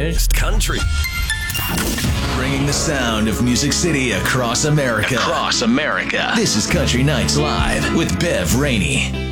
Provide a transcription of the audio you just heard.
finished. Country. Bringing the sound of Music City across America. This is Country Nights Live with Bev Rainey.